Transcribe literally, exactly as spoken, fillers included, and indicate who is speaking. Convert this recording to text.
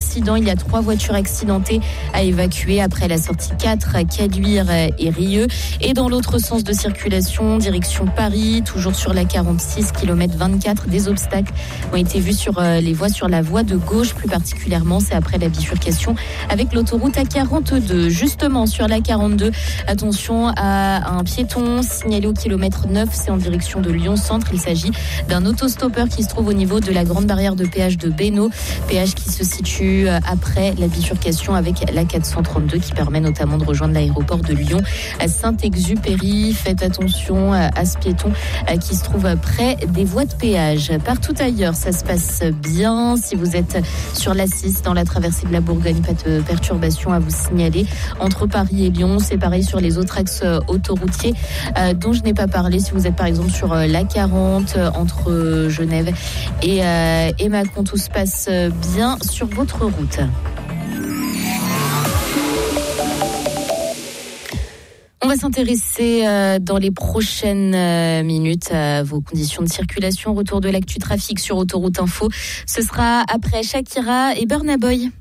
Speaker 1: accident. Il y a trois voitures accidentées à évacuer après la sortie quatre à Caluire et Rieux. Et dans l'autre sens de circulation, direction Paris, toujours sur la quarante-six, kilomètre vingt-quatre, des obstacles ont été vus sur les voies, sur la voie de gauche plus particulièrement. C'est après la bifurcation avec l'autoroute A quarante-deux. Justement, sur la quarante-deux, attention à un piéton signalé au kilomètre neuf, c'est en direction de Lyon-Centre. Il s'agit d'un autostoppeur qui se trouve au niveau de la grande barrière de péage de Bénaud, péage qui se situe après la bifurcation avec la quatre cent trente-deux qui permet notamment de rejoindre l'aéroport de Lyon à Saint-Exupéry. Faites attention à ce piéton qui se trouve près des voies de péage. Partout ailleurs, ça se passe bien. Si vous êtes sur l'A six dans la traversée de la Bourgogne, pas de perturbation à vous signaler entre Paris et Lyon. C'est pareil sur les autres axes autoroutiers euh, dont je n'ai pas parlé. Si vous êtes par exemple sur euh, l'A quarante euh, entre euh, Genève et, euh, et Mâcon, tout se passe bien sur votre route. On va s'intéresser euh, dans les prochaines euh, minutes à vos conditions de circulation. Retour de l'actu trafic sur Autoroute Info. Ce sera après Shakira et Burna Boy.